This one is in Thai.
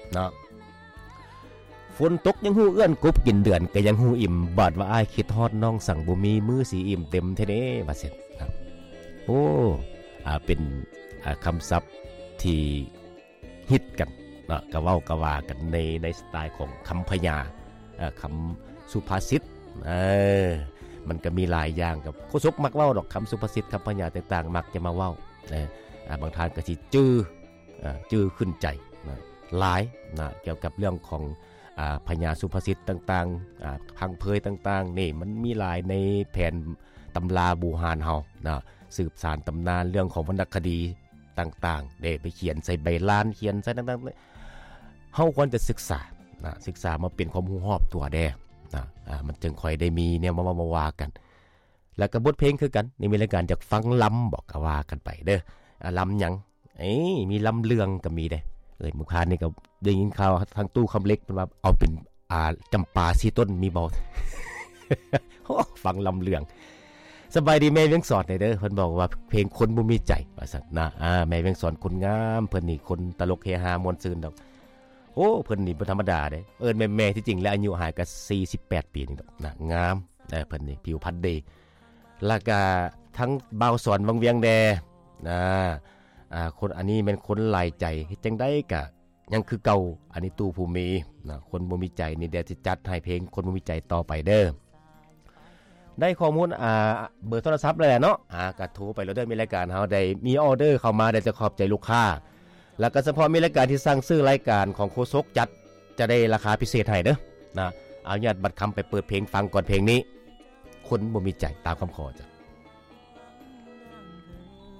เนาะฝนตกยังหู้เอื้อนกบกินเดือนก็ยังหู้อิ่มบาดว่าอ้ายคิดฮอดน้องสั่งบ่มีมือสีอิ่มเต็มแท้เด้ว่าเสร็จครับโอ้เป็นคำศัพท์ที่ฮิตกันเนาะกะเว้ากะว่ากันในสไตล์ของคำพยาคำสุภาษิตมันก็มีหลายอย่างกับโคศกมักเว้าดอกคำสุภาษิตคำพยาต่างๆมักจะมาเว้าบางท่านก็สิจื้อขึ้นใจหลายนะเกี่ยวกับเรื่องของพญาสุภาษิตต่างๆพังเพยต่างๆนี่มันมีหลายในแผนตำราบูหานเฮานะสืบสานตำนานเรื่องของวรรณคดีต่างๆได้ไปเขียนใส่ใบลานเขียนใส่ต่างๆเฮาควรจะศึกษามาเป็นความรู้รอบตัวแด่นะมันจึงค่อยได้มีเนี่ยมาว่ากันแล้วก็บทเพลงคือกันนี่มีรายการจากฟังลำบอกก็ว่ากันไปเด้อลำหยังมีลำเลืองก็มีเด้มุขานนี่ก็ได้ยินข่าวทางตู้คำเล็กมันว่าเอาเป็นจำปาสีต้นมีบ่ ฟังลำเลืองสบายดีแม่เวียงสอนเด้อเพิ่นบอกว่าเพลงคนบ่มีใจว่าซั่นนะแม่เวียงสอนคนงามเพิ่นนี่คนตลกเฮฮามวลซื่นดอกโอ้เพิ่นนี่บ่ธรรมดาเด้แม่ที่จริงแล้วอายุหายก็48ปีนี่ดอกนะงามเพิ่นนี่ผิวพรรณดีแล้วก็ทั้งบ่าวสอนวังเวียงแดนะคนอันนี้เป็นคนหลายใจจังได้กะยังคือเก่าอันนี้ตู้ภูมินะคนบ่มีใจนี่เดี๋ยวจะจัดให้เพลงคนบ่มีใจต่อไปเด้อได้ข้อมูลเบอร์โทรศัพท์เลยแหละเนาะก็โทรไปแล้วเด้อมีรายการเฮาได้มีออเดอร์เข้ามาได้จะขอบใจลูกค้าแล้วก็เฉพาะมีรายการที่สั่งซื้อรายการของโคศกจัดจะได้ราคาพิเศษให้เด้อนะเอาญาติบัตรคำไปเปิดเพลงฟังก่อนเพลงนี้คนบ่มีใจตามคำขอจ้ะ